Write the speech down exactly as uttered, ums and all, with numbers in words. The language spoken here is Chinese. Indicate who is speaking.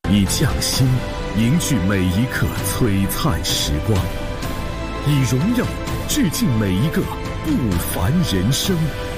Speaker 1: 以匠心凝聚每一刻璀璨时光，以荣耀致敬每一个不凡人生。